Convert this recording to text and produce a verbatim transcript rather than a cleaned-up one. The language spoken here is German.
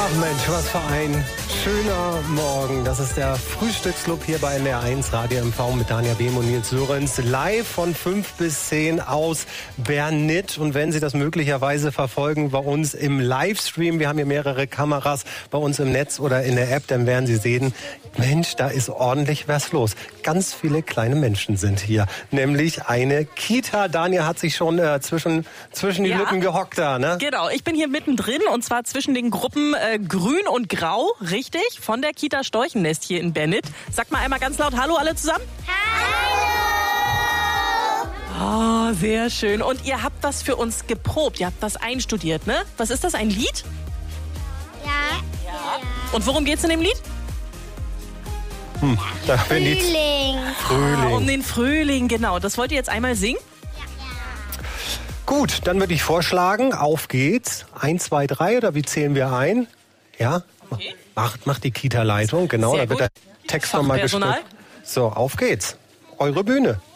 Ach Mensch, was für ein schöner Morgen. Das ist der Frühstücksclub hier bei N D R eins Radio M V mit Dania Behm und Nils Sörensen. Live von fünf bis zehn aus Bernit. Und wenn Sie das möglicherweise verfolgen bei uns im Livestream, wir haben hier mehrere Kameras bei uns im Netz oder in der App, dann werden Sie sehen, Mensch, da ist ordentlich was los. Ganz viele kleine Menschen sind hier, nämlich eine Kita. Dania hat sich schon äh, zwischen, zwischen die ja, Lippen gehockt da, ne? Genau, ich bin hier mittendrin und zwar zwischen den Gruppen äh, Grün und Grau, richtig, von der Kita Storchennest hier in Bernit. Sagt mal einmal ganz laut Hallo alle zusammen. Hallo! Oh, sehr schön. Und ihr habt das für uns geprobt, ihr habt das einstudiert, ne? Was ist das, ein Lied? Ja. ja. Und worum geht's in dem Lied? Hm, da Frühling. Frühling. Ah, um den Frühling, genau. Das wollt ihr jetzt einmal singen? Gut, dann würde ich vorschlagen, auf geht's. Eins, zwei, drei, oder wie zählen wir ein? Ja, Okay. macht, macht die Kita-Leitung, genau, Sehr da wird gut. der Text nochmal Fachpersonal. gestimmt. So, auf geht's. Eure Bühne.